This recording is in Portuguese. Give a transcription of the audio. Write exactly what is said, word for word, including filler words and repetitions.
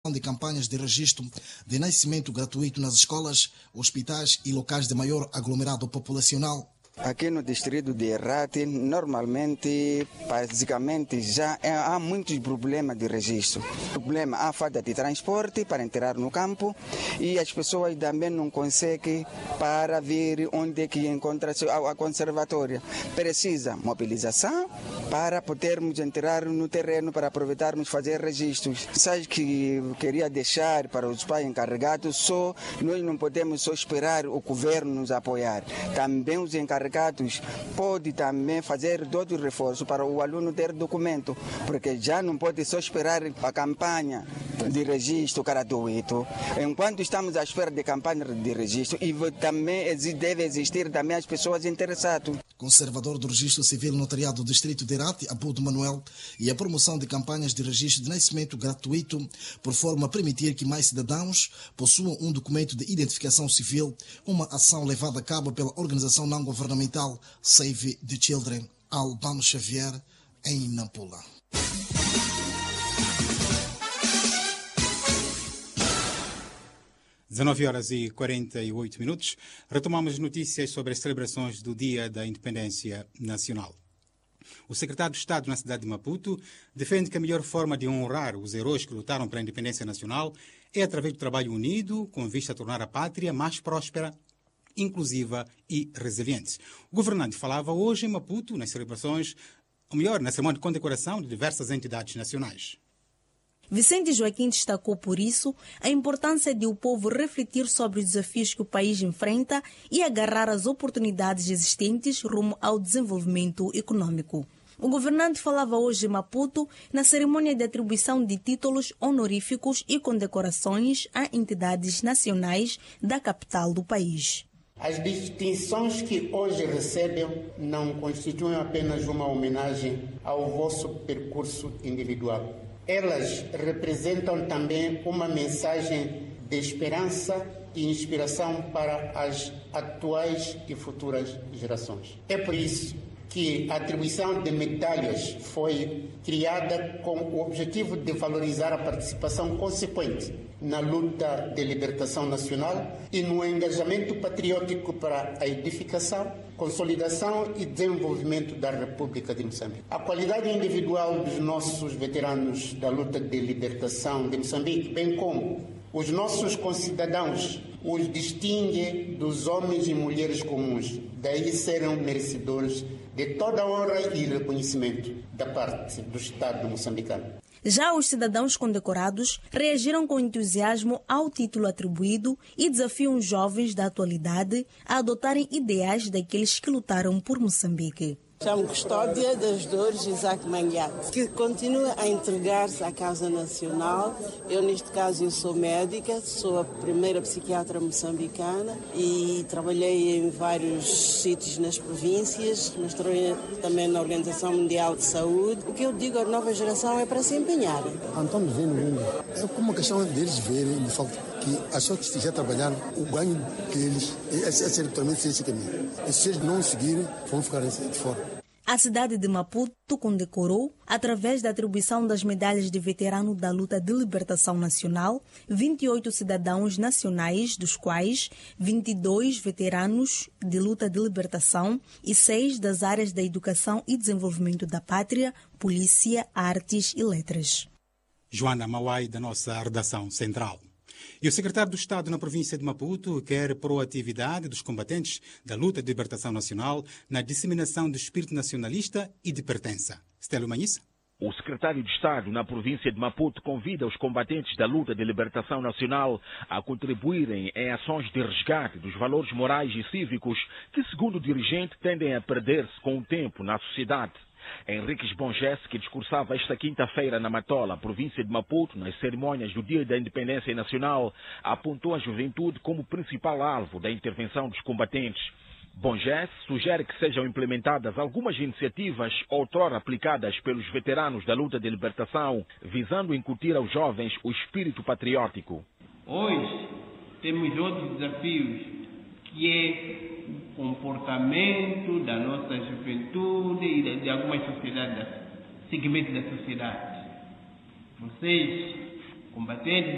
de campanhas de registro de nascimento gratuito nas escolas, hospitais e locais de maior aglomerado populacional. Aqui no distrito de Errate, normalmente, basicamente, já há muitos problemas de registro. Problema, há falta de transporte para entrar no campo e as pessoas também não conseguem para ver onde é que encontra a conservatória. Precisa mobilização para podermos entrar no terreno, para aproveitarmos fazer registros. Sabe que queria deixar para os pais encarregados, só nós não podemos só esperar o governo nos apoiar. Também os encarregados pode também fazer todo o reforço para o aluno ter documento, porque já não pode só esperar a campanha de registro gratuito. Enquanto estamos à espera de campanha de registro, e também deve existir também as pessoas interessadas. Conservador do Registro Civil Notariado do Distrito de Errate, Abudo Manuel, e a promoção de campanhas de registro de nascimento gratuito, por forma a permitir que mais cidadãos possuam um documento de identificação civil, uma ação levada a cabo pela organização não-governamental Save the Children, Albano Xavier, em Nampula. dezenove horas e quarenta e oito minutos. Retomamos notícias sobre as celebrações do Dia da Independência Nacional. O secretário de Estado na cidade de Maputo defende que a melhor forma de honrar os heróis que lutaram pela independência nacional é através do trabalho unido, com vista a tornar a pátria mais próspera, inclusiva e resiliente. O governante falava hoje em Maputo nas celebrações, ou melhor, na cerimônia de condecoração de diversas entidades nacionais. Vicente Joaquim destacou, por isso, a importância de o povo refletir sobre os desafios que o país enfrenta e agarrar as oportunidades existentes rumo ao desenvolvimento econômico. O governante falava hoje em Maputo na cerimônia de atribuição de títulos honoríficos e condecorações a entidades nacionais da capital do país. As distinções que hoje recebem não constituem apenas uma homenagem ao vosso percurso individual. Elas representam também uma mensagem de esperança e inspiração para as atuais e futuras gerações. É por isso que a atribuição de medalhas foi criada com o objetivo de valorizar a participação consequente na luta de libertação nacional e no engajamento patriótico para a edificação, consolidação e desenvolvimento da República de Moçambique. A qualidade individual dos nossos veteranos da luta de libertação de Moçambique, bem como os nossos concidadãos, os distingue dos homens e mulheres comuns. Daí serão merecedores de toda a honra e reconhecimento da parte do Estado moçambicano. Já os cidadãos condecorados reagiram com entusiasmo ao título atribuído e desafiam os jovens da atualidade a adotarem ideais daqueles que lutaram por Moçambique. Chamo Custódia das Dores Isaac Manguiate, que continua a entregar-se à causa nacional. Eu, neste caso, eu sou médica, sou a primeira psiquiatra moçambicana e trabalhei em vários sítios nas províncias, mas trabalhei também na Organização Mundial de Saúde. O que eu digo à nova geração é para se empenharem. Antônio Zeno Lima, é como uma questão deles verem, de facto, que as pessoas que já trabalharam, o ganho deles é, é ser também esse caminho. E se eles não seguirem, vão ficar de fora. A cidade de Maputo condecorou, através da atribuição das medalhas de veterano da luta de libertação nacional, vinte e oito cidadãos nacionais, dos quais vinte e dois veteranos de luta de libertação e seis das áreas da educação e desenvolvimento da pátria, polícia, artes e letras. Joana Mauai, da nossa redação central. E o secretário do Estado na província de Maputo quer proatividade dos combatentes da luta de libertação nacional na disseminação do espírito nacionalista e de pertença. Stélio Manhissa. O secretário de Estado na província de Maputo convida os combatentes da luta de libertação nacional a contribuírem em ações de resgate dos valores morais e cívicos que, segundo o dirigente, tendem a perder-se com o tempo na sociedade. Henriques Bongés, que discursava esta quinta-feira na Matola, província de Maputo, nas cerimônias do Dia da Independência Nacional, apontou a juventude como principal alvo da intervenção dos combatentes. Bongés sugere que sejam implementadas algumas iniciativas outrora aplicadas pelos veteranos da luta de libertação, visando incutir aos jovens o espírito patriótico. Hoje temos outros desafios, que é o comportamento da nossa juventude e de, de algumas sociedades, segmentos da sociedade. Vocês, combatentes